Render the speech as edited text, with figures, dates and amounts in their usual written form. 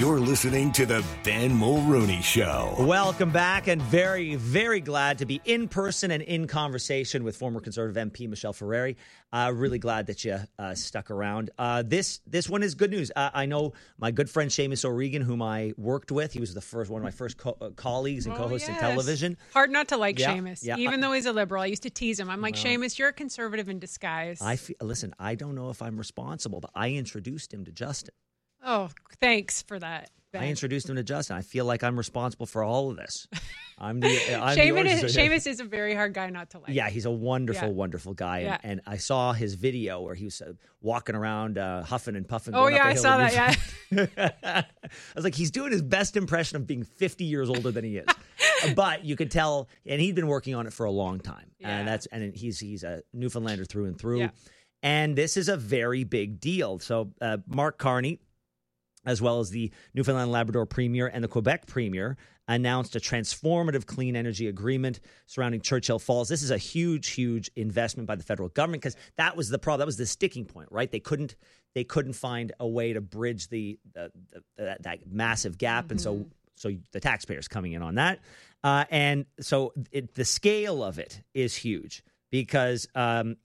You're listening to the Ben Mulrooney Show. Welcome back, and very, very glad to be in person and in conversation with former Conservative MP Michelle Ferreri. Really glad that you stuck around. This one is good news. I know my good friend Seamus O'Regan, whom I worked with. He was one of my first colleagues and co-hosts in television. Hard not to like Seamus, yeah. even though he's a Liberal. I used to tease him. I'm like, Seamus, you're a Conservative in disguise. Listen, I don't know if I'm responsible, but I introduced him to Justin. Oh, thanks for that, Ben. I introduced him to Justin. I feel like I'm responsible for all of this. Seamus is a very hard guy not to like. Yeah, he's a wonderful, wonderful guy. Yeah. And I saw his video where he was walking around huffing and puffing. Oh, yeah, I saw that, yeah. I was like, he's doing his best impression of being 50 years older than he is. But you could tell, and he'd been working on it for a long time. Yeah. And he's a Newfoundlander through and through. Yeah. And this is a very big deal. So Mark Carney, as well as the Newfoundland Labrador Premier and the Quebec Premier, announced a transformative clean energy agreement surrounding Churchill Falls. This is a huge, huge investment by the federal government because that was the problem. That was the sticking point, right? They couldn't find a way to bridge that massive gap, and so the taxpayers coming in on that, and so the scale of it is huge because